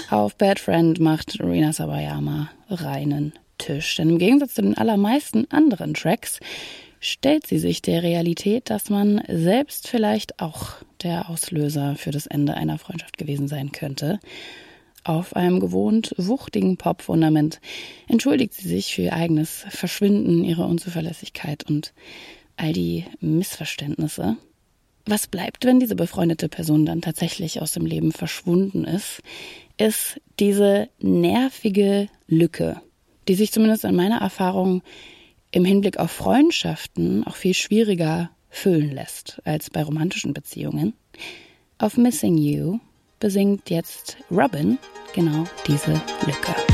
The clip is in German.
Auf Bad Friend macht Rina Sawayama reinen Tisch. Denn im Gegensatz zu den allermeisten anderen Tracks stellt sie sich der Realität, dass man selbst vielleicht auch der Auslöser für das Ende einer Freundschaft gewesen sein könnte. Auf einem gewohnt wuchtigen Pop-Fundament entschuldigt sie sich für ihr eigenes Verschwinden, ihre Unzuverlässigkeit und all die Missverständnisse. Was bleibt, wenn diese befreundete Person dann tatsächlich aus dem Leben verschwunden ist diese nervige Lücke, die sich zumindest in meiner Erfahrung im Hinblick auf Freundschaften auch viel schwieriger füllen lässt als bei romantischen Beziehungen. Auf Missing You besingt jetzt Robyn genau diese Lücke.